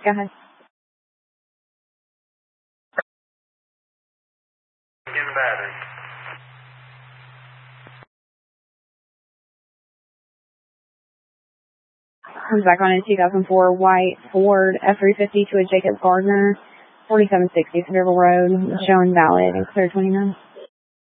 Go ahead. Getting battered. Comes back on a 2004 white Ford F-350 to a Jacob Gardner, 4760 Sevierville Road, showing valid and clear 29.